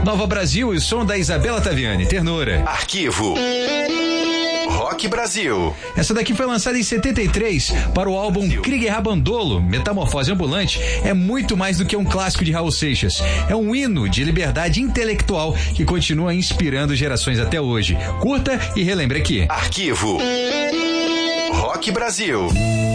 Nova Brasil e o som da Isabela Taviani, Ternura. Arquivo Rock Brasil. Essa daqui foi lançada em 73 para o álbum Krieger Rabandolo, Metamorfose Ambulante. É muito mais do que um clássico de Raul Seixas. É um hino de liberdade intelectual que continua inspirando gerações até hoje. Curta e relembre aqui. Arquivo Rock Brasil.